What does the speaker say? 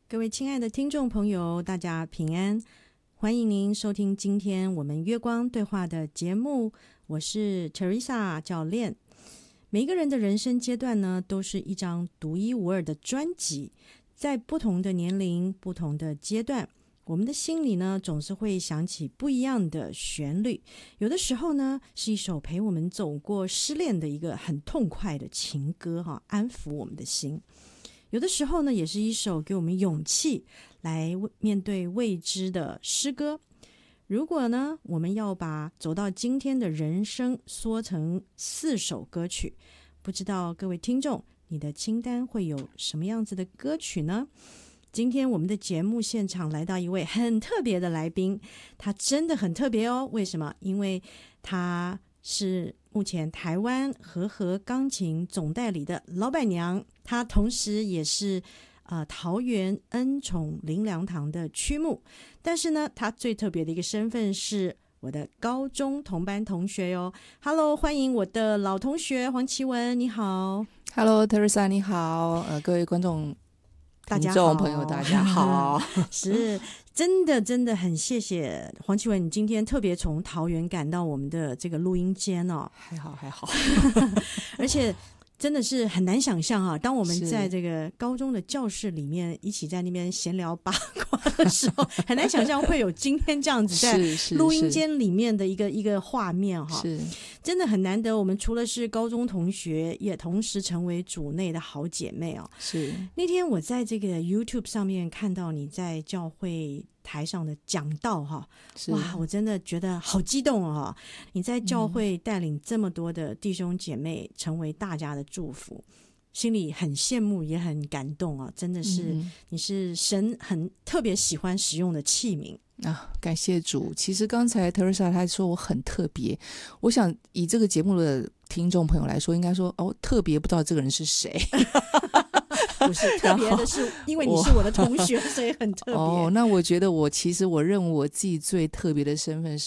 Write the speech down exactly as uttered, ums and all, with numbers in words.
各位亲爱的听众朋友，大家平安，欢迎您收听今天我们月光对话的节目，我是 Teresa 教练。每一个人的人生阶段呢，都是一张独一无二的专辑，在不同的年龄、不同的阶段，我们的心里呢，总是会想起不一样的旋律。有的时候呢，是一首陪我们走过失恋的一个很痛快的情歌，哈，安抚我们的心。有的时候呢，也是一首给我们勇气来面对未知的诗歌。如果呢，我们要把走到今天的人生缩成四首歌曲，不知道各位听众，你的清单会有什么样子的歌曲呢？今天我们的节目现场来到一位很特别的来宾，他真的很特别哦。为什么？因为他是目前台湾和和钢琴总代理的老板娘，她同时也是呃桃园恩宠灵粮堂的区牧，但是呢，她最特别的一个身份是我的高中同班同学哟。Hello， 欢迎我的老同学黄绮雯，你好。 Hello Teresa， 你好，呃，各位观众、 大家好， 听众朋友，大家好。 是真的真的很谢谢黄绮雯，你今天特别从桃园赶到我们的这个录音间哦。 还好还好， 而且真的是很难想象啊，当我们在这个高中的教室里面一起在那边闲聊八卦的时候，很难想象会有今天这样子在录音间里面的一个一个画面哈， 是真的很难得。我们除了是高中同学，也同时成为组内的好姐妹哦。 是那天我在这个 YouTube 上面看到你在教会台上的讲道哈，哇，我真的觉得好激动哦！你在教会带领这么多的弟兄姐妹，成为大家的祝福，心里很羡慕，也很感动啊！真的是，嗯、你是神很特别喜欢使用的器皿啊！感谢主。其实刚才 Teresa 她说我很特别，我想以这个节目的听众朋友来说，应该说哦，特别不知道这个人是谁。 不是特别的是因为你是我的同学所以很特别。 哦，那我觉得我其实我认为我自己最特别的身份是